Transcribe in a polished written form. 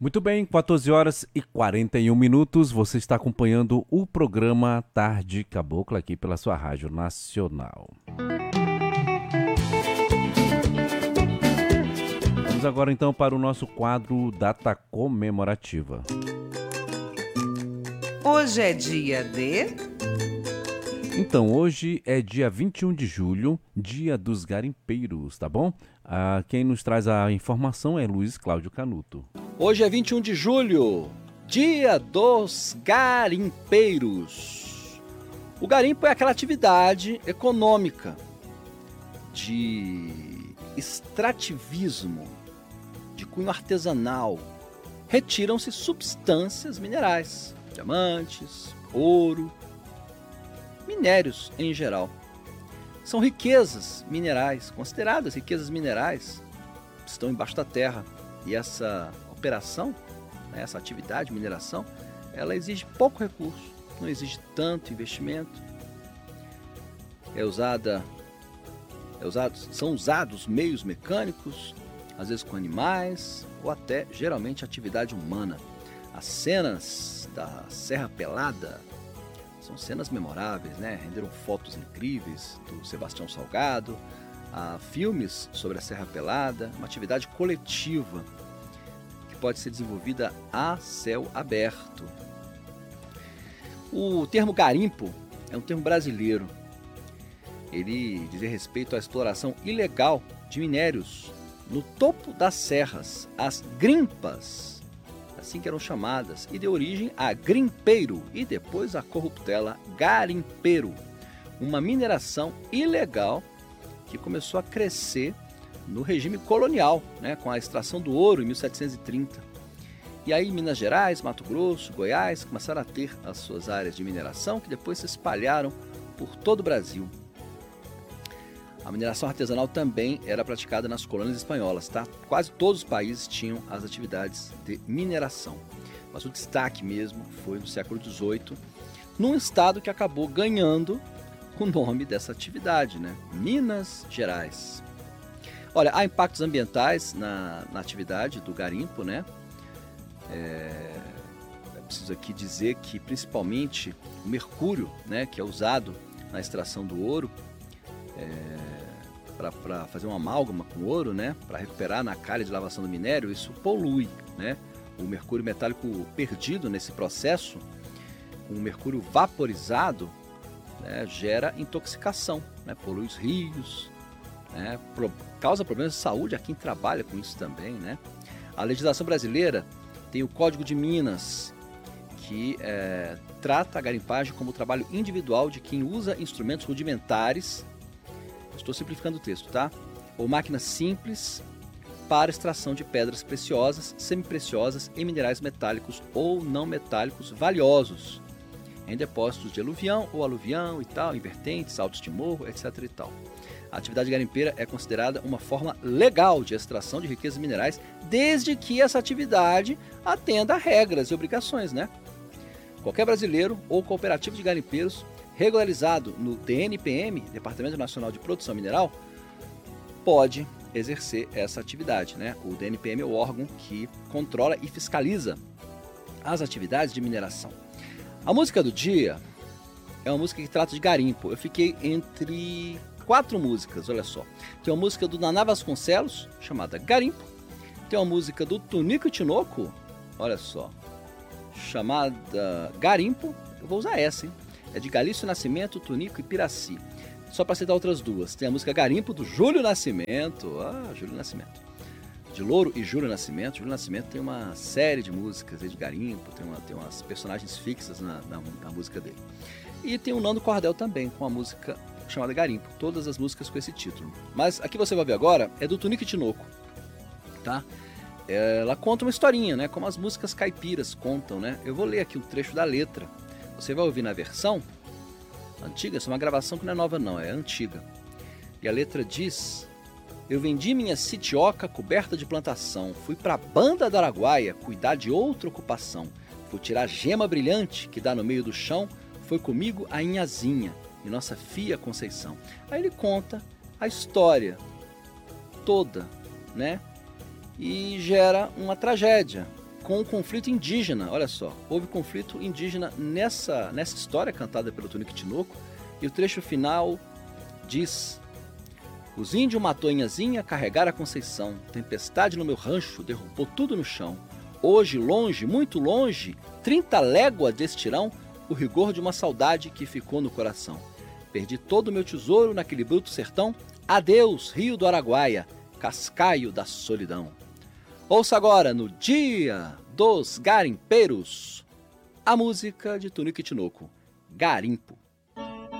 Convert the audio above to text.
Muito bem, 14 horas e 41 minutos. Você está acompanhando o programa Tarde Cabocla aqui pela sua Rádio Nacional. Vamos agora então para o nosso quadro Data Comemorativa. Hoje é dia de... Então, hoje é dia 21 de julho, dia dos garimpeiros, tá bom? Quem nos traz a informação é Luiz Cláudio Canuto. Hoje é 21 de julho, dia dos garimpeiros. O garimpo é aquela atividade econômica de extrativismo, de cunho artesanal. Retiram-se substâncias minerais, diamantes, ouro, minérios em geral. São riquezas minerais, consideradas riquezas minerais, que estão embaixo da terra. E essa operação, essa atividade de mineração, ela exige pouco recurso, não exige tanto investimento. São usados meios mecânicos, às vezes com animais, ou até, geralmente, atividade humana. As cenas da Serra Pelada são cenas memoráveis, né? Renderam fotos incríveis do Sebastião Salgado, filmes sobre a Serra Pelada, uma atividade coletiva que pode ser desenvolvida a céu aberto. O termo garimpo é um termo brasileiro. Ele diz respeito à exploração ilegal de minérios no topo das serras, as grimpas, assim que eram chamadas, e deu origem a grimpeiro e depois a corruptela garimpeiro, uma mineração ilegal que começou a crescer no regime colonial, com a extração do ouro em 1730. E aí Minas Gerais, Mato Grosso, Goiás começaram a ter as suas áreas de mineração que depois se espalharam por todo o Brasil. A mineração artesanal também era praticada nas colônias espanholas, tá? Quase todos os países tinham as atividades de mineração. Mas o destaque mesmo foi no século XVIII, num estado que acabou ganhando o nome dessa atividade, Minas Gerais. Olha, há impactos ambientais na atividade do garimpo, É preciso aqui dizer que principalmente o mercúrio, que é usado na extração do ouro, para fazer uma amálgama com ouro, para recuperar na calha de lavação do minério, isso polui, O mercúrio metálico perdido nesse processo, o mercúrio vaporizado, gera intoxicação, polui os rios, causa problemas de saúde a quem trabalha com isso também, A legislação brasileira tem o Código de Minas, que trata a garimpagem como trabalho individual de quem usa instrumentos rudimentares. Estou simplificando o texto, tá? Ou máquinas simples para extração de pedras preciosas, semipreciosas e minerais metálicos ou não metálicos valiosos em depósitos de aluvião ou aluvião e tal, em vertentes, altos de morro, etc. e tal. A atividade garimpeira é considerada uma forma legal de extração de riquezas minerais, desde que essa atividade atenda a regras e obrigações, Qualquer brasileiro ou cooperativo de garimpeiros regularizado no DNPM, Departamento Nacional de Produção Mineral, pode exercer essa atividade, O DNPM é o órgão que controla e fiscaliza as atividades de mineração. A música do dia é uma música que trata de garimpo. Eu fiquei entre 4 músicas, olha só. Tem uma música do Naná Vasconcelos, chamada Garimpo. Tem uma música do Tunico e Tinoco, olha só, chamada Garimpo. Eu vou usar essa, hein? É de Galício Nascimento, Tunico e Piraci. Só para citar outras duas. Tem a música Garimpo, do Júlio Nascimento. Júlio Nascimento. De Louro e Júlio Nascimento. Júlio Nascimento tem uma série de músicas de garimpo, tem umas personagens fixas na música dele. E tem o Nando Cordel também, com a música chamada Garimpo. Todas as músicas com esse título. Mas a que você vai ver agora é do Tunico e Tinoco, tá? Ela conta uma historinha, como as músicas caipiras contam, Eu vou ler aqui um trecho da letra. Você vai ouvir na versão antiga, essa é uma gravação que não é nova não, é antiga. E a letra diz: eu vendi minha sitioca coberta de plantação, fui pra banda da Araguaia cuidar de outra ocupação, fui tirar gema brilhante que dá no meio do chão, foi comigo a Inhazinha e nossa filha Conceição. Aí ele conta a história toda, e gera uma tragédia com o conflito indígena. Olha só, houve conflito indígena nessa história cantada pelo Tunique Tinoco, e o trecho final diz: os índios matou a Inhazinha, carregaram a Conceição, tempestade no meu rancho, derrubou tudo no chão. Hoje, longe, muito longe, 30 léguas de estirão, o rigor de uma saudade que ficou no coração. Perdi todo o meu tesouro naquele bruto sertão. Adeus, Rio do Araguaia, cascaio da solidão. Ouça agora, no Dia dos Garimpeiros, a música de Tunique Tinoco, Garimpo.